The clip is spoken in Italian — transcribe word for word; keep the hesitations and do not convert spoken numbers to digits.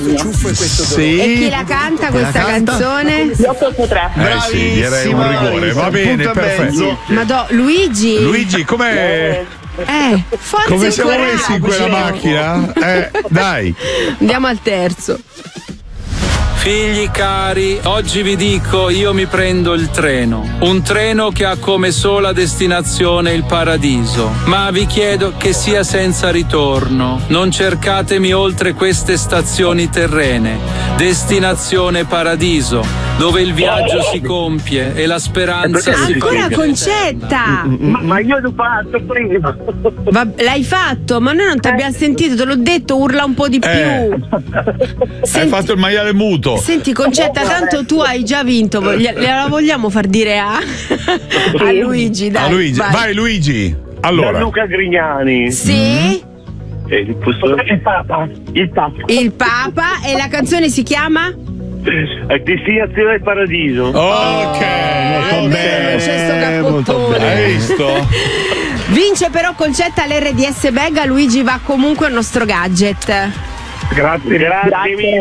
ciuffo e questo dolore. Sì. E chi la canta questa la canta? canzone? otto otto tre. Eh sì, direi un rigore. Va bene, Punto e perfetto. mezzo. Madò, Luigi? Luigi, com'è? Eh, forza Come il siamo coraggio. messi in quella macchina? Eh, dai. Andiamo al terzo. Figli cari, oggi vi dico, io mi prendo il treno, un treno che ha come sola destinazione il paradiso, ma vi chiedo che sia senza ritorno, non cercatemi oltre queste stazioni terrene, destinazione paradiso, dove il viaggio si compie e la speranza si Ancora compie. Concetta! Ma, ma io l'ho fatto prima. Va- l'hai fatto, ma noi non ti abbiamo sentito, te l'ho detto, urla un po' di più. Eh. Hai Senti, fatto il maiale muto. senti, Concetta, tanto tu hai già vinto, voglia- gliela vogliamo far dire a, a Luigi, dai. A Luigi. vai. Vai Luigi. Da Allora. Luca Grignani. Sì, Eh, il, il Papa. Il Papa. il Papa, e la canzone si chiama? Eh, Destinazione del paradiso. Ok. Eh, bene. non c'è sto molto cappottone. Hai visto? Vince però Concetta l'R D S Bag, a Luigi va comunque il nostro gadget. Grazie, grazie mille.